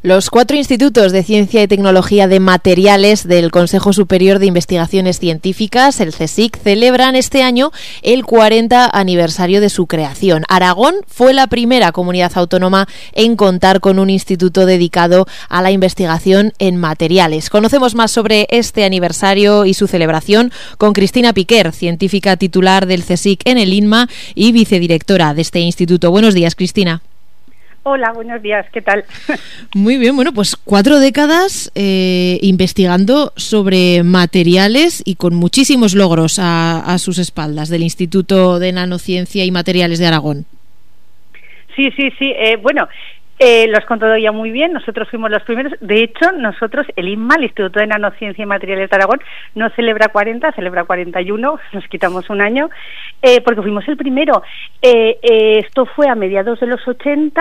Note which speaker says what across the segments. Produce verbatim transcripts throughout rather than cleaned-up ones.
Speaker 1: Los cuatro institutos de Ciencia y Tecnología de Materiales del Consejo Superior de Investigaciones Científicas, el CSIC, celebran este año el cuarenta aniversario de su creación. Aragón fue la primera comunidad autónoma en contar con un instituto dedicado a la investigación en materiales. Conocemos más sobre este aniversario y su celebración con Cristina Piquer, científica titular del CSIC en el INMA y vicedirectora de este instituto. Buenos días, Cristina.
Speaker 2: Hola, buenos días, ¿qué tal?
Speaker 1: Muy bien, bueno, pues cuatro décadas eh, investigando sobre materiales y con muchísimos logros a, a sus espaldas del Instituto de Nanociencia y Materiales de Aragón.
Speaker 2: Sí, sí, sí, eh, bueno... Eh, lo has contado ya muy bien, nosotros fuimos los primeros. De hecho, nosotros, el INMA, el Instituto de Nanociencia y Materiales de Aragón, no celebra cuarenta, celebra cuarenta y uno, nos quitamos un año, eh, porque fuimos el primero. Eh, eh, esto fue a mediados de los ochenta,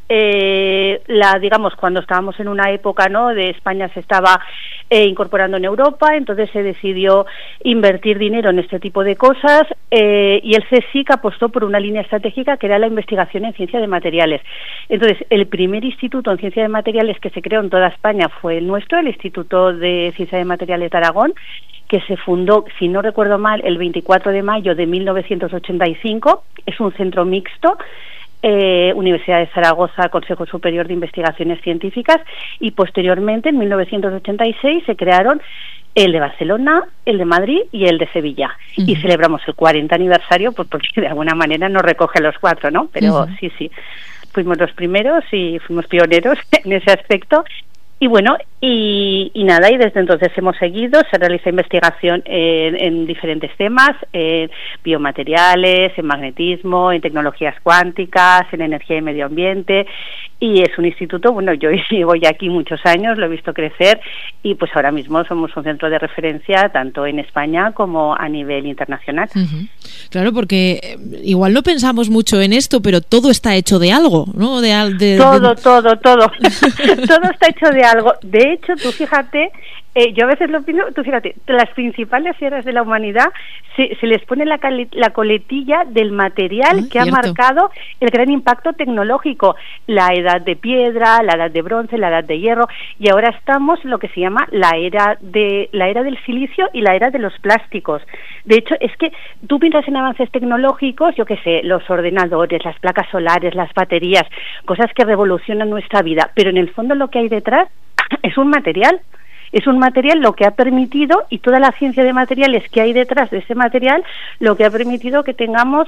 Speaker 2: eh, la, digamos, cuando estábamos en una época, ¿no?, de España se estaba eh, incorporando en Europa, entonces se decidió invertir dinero en este tipo de cosas, eh, y el CSIC apostó por una línea estratégica que era la investigación en ciencia de materiales. Entonces, el primer instituto en ciencia de materiales que se creó en toda España fue el nuestro, el Instituto de Ciencia de Materiales de Aragón, que se fundó, si no recuerdo mal, el veinticuatro de mayo de mil novecientos ochenta y cinco. Es un centro mixto, eh, Universidad de Zaragoza, Consejo Superior de Investigaciones Científicas, y posteriormente, en mil novecientos ochenta y seis, se crearon el de Barcelona, el de Madrid y el de Sevilla. Uh-huh. Y celebramos el cuarenta aniversario, pues porque de alguna manera nos recoge los cuatro, ¿no? Pero uh-huh. sí, sí. Fuimos los primeros y fuimos pioneros en ese aspecto. Y bueno, y, y nada, y desde entonces hemos seguido, se realiza investigación en, en diferentes temas, en biomateriales, en magnetismo, en tecnologías cuánticas, en energía y medio ambiente, y es un instituto, bueno, yo llevo ya aquí muchos años, lo he visto crecer, y pues ahora mismo somos un centro de referencia tanto en España como a nivel internacional.
Speaker 1: Uh-huh. Claro, porque igual no pensamos mucho en esto, pero todo está hecho de algo, ¿no? De, de,
Speaker 2: todo,
Speaker 1: de...
Speaker 2: todo, todo, todo está hecho de algo. De hecho, tú fíjate, eh, yo a veces lo pienso, tú fíjate, las principales eras de la humanidad se, se les pone la, cali- la coletilla del material ah, que cierto. ha marcado el gran impacto tecnológico, la edad de piedra, la edad de bronce, la edad de hierro, y ahora estamos en lo que se llama la era de la era del silicio y la era de los plásticos. De hecho, es que tú piensas en avances tecnológicos, yo qué sé, los ordenadores, las placas solares, las baterías, cosas que revolucionan nuestra vida, pero en el fondo lo que hay detrás es un material, es un material lo que ha permitido, y toda la ciencia de materiales que hay detrás de ese material, lo que ha permitido que tengamos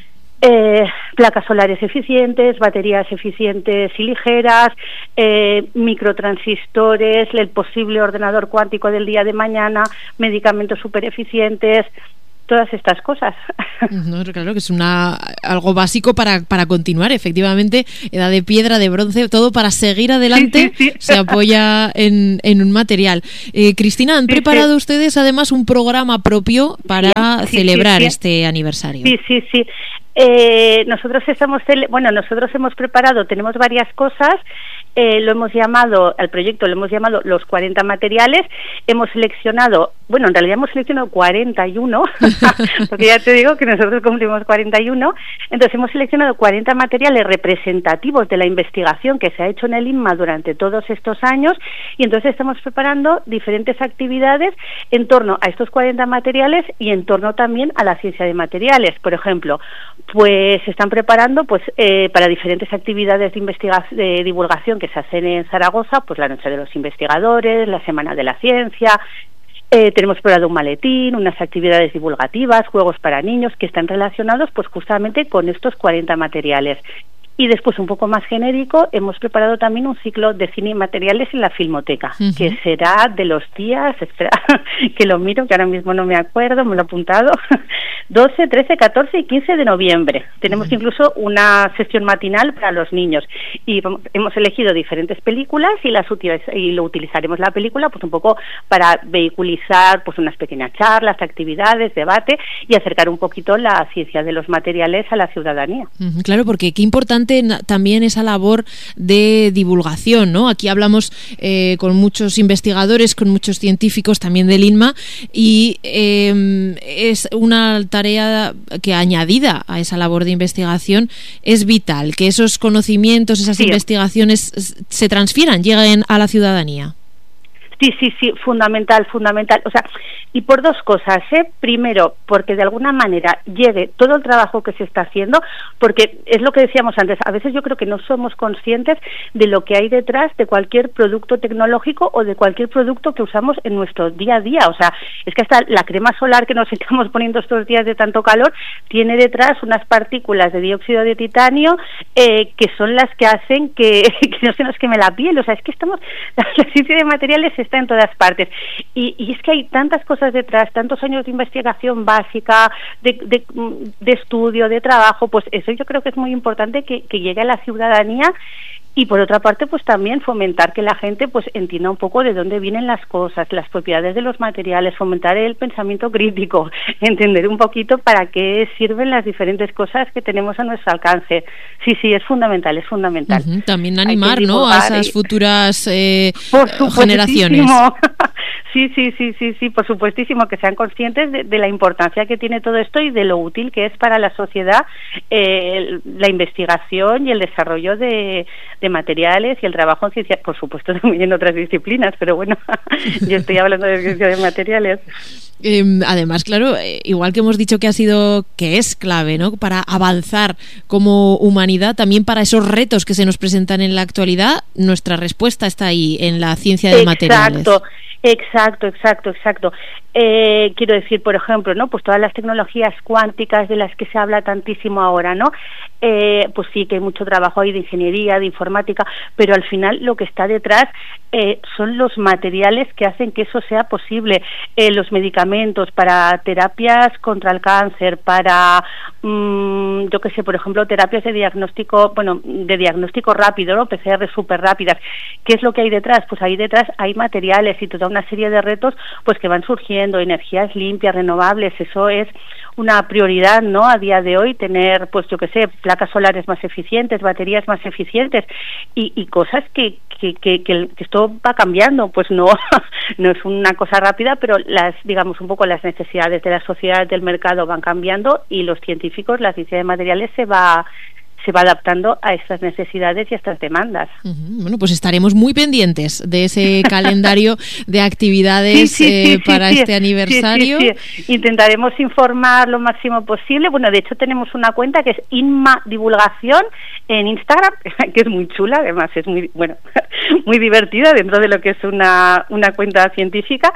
Speaker 2: eh, placas solares eficientes, baterías eficientes y ligeras, eh, microtransistores, el posible ordenador cuántico del día de mañana, medicamentos súper eficientes, todas estas cosas.
Speaker 1: No, claro que es una algo básico para, para continuar, efectivamente, edad de piedra, de bronce, todo para seguir adelante, sí, sí, sí. Se apoya en, en un material. Eh, Cristina, ¿han sí, preparado sí. ustedes además un programa propio para sí, celebrar sí, sí. este aniversario?
Speaker 2: Sí, sí, sí. Eh, nosotros estamos, tele- bueno, nosotros hemos preparado, tenemos varias cosas, eh, lo hemos llamado, al proyecto lo hemos llamado los cuarenta materiales, hemos seleccionado, bueno, en realidad hemos seleccionado cuarenta y uno, porque ya te digo que nosotros cumplimos cuarenta y uno, entonces hemos seleccionado cuarenta materiales representativos de la investigación que se ha hecho en el INMA durante todos estos años, y entonces estamos preparando diferentes actividades en torno a estos cuarenta materiales y en torno también a la ciencia de materiales. Por ejemplo, pues se están preparando pues eh, para diferentes actividades de investigación, de divulgación que se hacen en Zaragoza, pues la Noche de los Investigadores, la Semana de la Ciencia. Eh, tenemos preparado un maletín, unas actividades divulgativas, juegos para niños que están relacionados pues justamente con estos cuarenta materiales. Y después, un poco más genérico, hemos preparado también un ciclo de cine y materiales en la Filmoteca, uh-huh. que será de los días, espera, que lo miro, que ahora mismo no me acuerdo, me lo he apuntado, doce, trece, catorce y quince de noviembre. Tenemos uh-huh. incluso una sesión matinal para los niños. Y hemos elegido diferentes películas y las utiliz- y lo utilizaremos la película pues un poco para vehiculizar pues unas pequeñas charlas, actividades, debate y acercar un poquito la ciencia de los materiales a la ciudadanía.
Speaker 1: Uh-huh. Claro, porque qué importante importante también esa labor de divulgación, ¿no? Aquí hablamos eh, con muchos investigadores, con muchos científicos también del INMA, y eh, es una tarea que, añadida a esa labor de investigación, es vital que esos conocimientos, esas sí. investigaciones se transfieran, lleguen a la ciudadanía.
Speaker 2: Sí, sí, sí, fundamental, fundamental. O sea, y por dos cosas, ¿eh? Primero, porque de alguna manera llegue todo el trabajo que se está haciendo, porque es lo que decíamos antes, a veces yo creo que no somos conscientes de lo que hay detrás de cualquier producto tecnológico o de cualquier producto que usamos en nuestro día a día. O sea, es que hasta la crema solar que nos estamos poniendo estos días de tanto calor tiene detrás unas partículas de dióxido de titanio eh, que son las que hacen que, que no se nos queme la piel. O sea, es que estamos, la, la ciencia de materiales está en todas partes, y, y es que hay tantas cosas detrás, tantos años de investigación básica, de, de, de estudio, de trabajo. Pues eso yo creo que es muy importante que, que llegue a la ciudadanía. Y por otra parte, pues también fomentar que la gente pues entienda un poco de dónde vienen las cosas, las propiedades de los materiales, fomentar el pensamiento crítico, entender un poquito para qué sirven las diferentes cosas que tenemos a nuestro alcance. Sí, sí, es fundamental, es fundamental.
Speaker 1: Uh-huh. También animar, ¿no?, a esas y... futuras eh, generaciones.
Speaker 2: Sí, sí, sí, sí, sí, por supuestísimo, que sean conscientes de, de la importancia que tiene todo esto y de lo útil que es para la sociedad eh, la investigación y el desarrollo de, de materiales y el trabajo en ciencia, por supuesto también en otras disciplinas, pero bueno, yo estoy hablando de ciencia de materiales.
Speaker 1: Eh, además, claro, eh, igual que hemos dicho que ha sido, que es clave, ¿no?, para avanzar como humanidad, también para esos retos que se nos presentan en la actualidad, nuestra respuesta está ahí, en la ciencia de materiales.
Speaker 2: Exacto. Exacto, exacto, exacto. Eh, quiero decir, por ejemplo, ¿no?, pues todas las tecnologías cuánticas de las que se habla tantísimo ahora, ¿no? Eh, pues sí que hay mucho trabajo ahí de ingeniería, de informática, pero al final lo que está detrás eh, son los materiales que hacen que eso sea posible. Eh, los medicamentos para terapias contra el cáncer, para, mmm, yo qué sé, por ejemplo, terapias de diagnóstico, bueno, de diagnóstico rápido, ¿no?, P C R súper rápidas. ¿Qué es lo que hay detrás? Pues ahí detrás hay materiales y toda una serie de retos pues que van surgiendo, energías limpias, renovables. Eso es una prioridad, ¿no?, a día de hoy, tener, pues yo qué sé, placas solares más eficientes, baterías más eficientes y, y cosas que, que, que, que esto va cambiando. Pues no, no es una cosa rápida, pero las, digamos, un poco las necesidades de la sociedad, del mercado van cambiando y los científicos, la ciencia de materiales se va se va adaptando a estas necesidades y a estas demandas.
Speaker 1: Uh-huh. Bueno, pues estaremos muy pendientes de ese calendario de actividades sí, sí, eh, sí, para sí, este sí, aniversario.
Speaker 2: Sí, sí, sí. Intentaremos informar lo máximo posible. Bueno, de hecho tenemos una cuenta que es Inma Divulgación en Instagram, que es muy chula, además es muy, bueno, muy divertida dentro de lo que es una, una cuenta científica.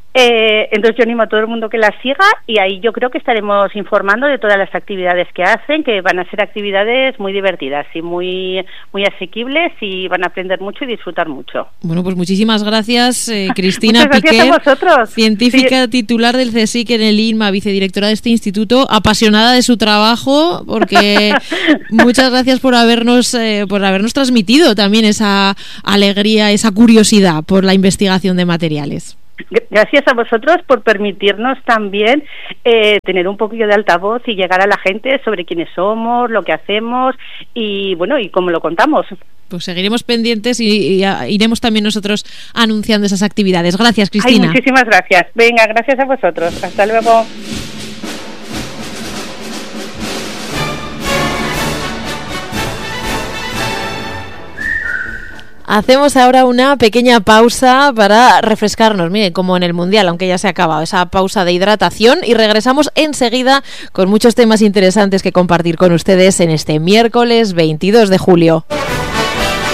Speaker 2: Eh, entonces yo animo a todo el mundo que la siga y ahí yo creo que estaremos informando de todas las actividades que hacen, que van a ser actividades muy divertidas y muy muy asequibles y van a aprender mucho y disfrutar mucho.
Speaker 1: Bueno, pues muchísimas gracias, eh, Cristina
Speaker 2: Muchas gracias
Speaker 1: Piqué,
Speaker 2: a vosotros.
Speaker 1: científica sí. titular del CSIC en el INMA, vicedirectora de este instituto, apasionada de su trabajo, porque muchas gracias por habernos eh, por habernos transmitido también esa alegría, esa curiosidad por la investigación de materiales.
Speaker 2: Gracias a vosotros por permitirnos también eh, tener un poquillo de altavoz y llegar a la gente sobre quiénes somos, lo que hacemos y bueno, y cómo lo contamos.
Speaker 1: Pues seguiremos pendientes y, y iremos también nosotros anunciando esas actividades. Gracias, Cristina.
Speaker 2: Ay, muchísimas gracias. Venga, gracias a vosotros. Hasta luego.
Speaker 1: Hacemos ahora una pequeña pausa para refrescarnos, miren, como en el Mundial, aunque ya se ha acabado esa pausa de hidratación, y regresamos enseguida con muchos temas interesantes que compartir con ustedes en este miércoles veintidós de julio.